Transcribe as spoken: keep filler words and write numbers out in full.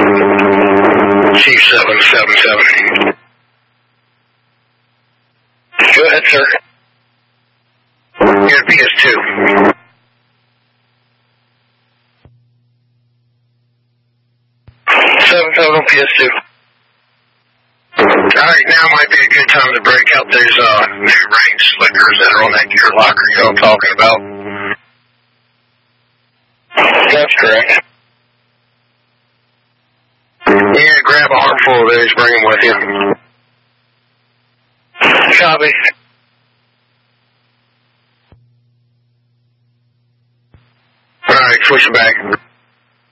Chief seven seven seven. Go ahead, sir. You're P S two. seven seven on P S two. Alright, now might be a good time to break out those uh, new rain slickers that are on that gear locker, you know what I'm talking about? That's correct. Yeah, grab a armful of those, bring them with you. Copy. Alright, switch it back.